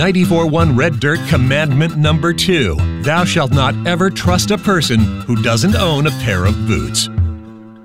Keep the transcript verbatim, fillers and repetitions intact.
ninety-four one Red Dirt Commandment Number two. Thou shalt not ever trust a person who doesn't own a pair of boots.